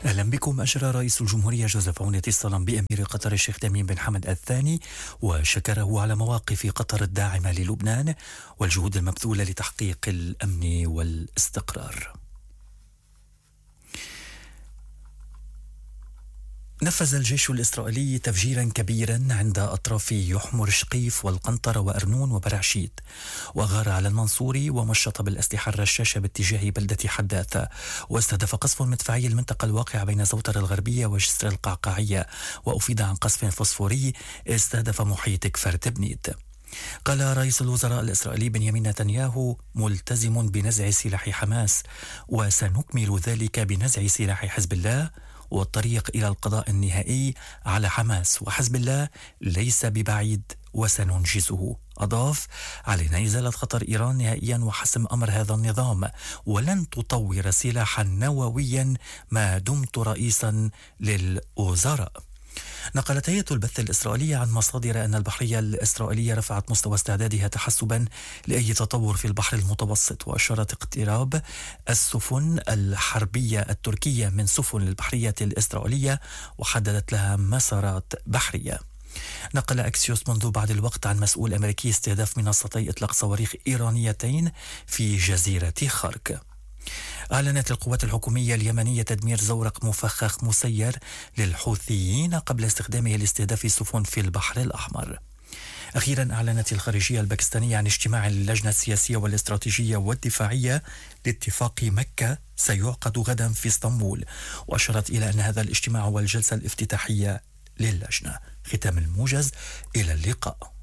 أهلا بكم. أجرى رئيس الجمهورية جوزيف عون اتصالا بأمير قطر الشيخ تميم بن حمد الثاني وشكره على مواقف قطر الداعمة للبنان والجهود المبذولة لتحقيق الأمن والاستقرار. نفذ الجيش الإسرائيلي تفجيرا كبيرا عند أطراف يحمر شقيف والقنطرة وأرنون وبرعشيت، وغار على المنصوري ومشط بالأسلحة الرشاشة باتجاه بلدة حداثة، واستهدف قصف مدفعي المنطقة الواقعة بين زوتر الغربية وجسر القعقاعية، وأفيد عن قصف فوسفوري استهدف محيط كفر تبنيت. قال رئيس الوزراء الإسرائيلي بنيامين نتنياهو ملتزم بنزع سلاح حماس، وسنكمل ذلك بنزع سلاح حزب الله، والطريق إلى القضاء النهائي على حماس وحزب الله ليس ببعيد وسننجزه. أضاف: علينا إزالة خطر إيران نهائيا وحسم أمر هذا النظام، ولن تطور سلاحا نوويا ما دمت رئيسا للوزراء. نقلت هيئة البث الإسرائيلية عن مصادر أن البحرية الإسرائيلية رفعت مستوى استعدادها تحسبا لأي تطور في البحر المتوسط، وأشارت اقتراب السفن الحربية التركية من سفن البحرية الإسرائيلية وحددت لها مسارات بحرية. نقل أكسيوس منذ بعض الوقت عن مسؤول أمريكي استهداف منصتي إطلاق صواريخ إيرانيتين في جزيرة خرك. أعلنت القوات الحكومية اليمنية تدمير زورق مفخخ مسير للحوثيين قبل استخدامه لاستهداف السفن في البحر الأحمر. أخيرا أعلنت الخارجية الباكستانية عن اجتماع اللجنة السياسية والاستراتيجية والدفاعية لاتفاق مكة سيعقد غدا في اسطنبول، وأشارت إلى أن هذا الاجتماع هو الجلسة الافتتاحية للجنة. ختام الموجز، إلى اللقاء.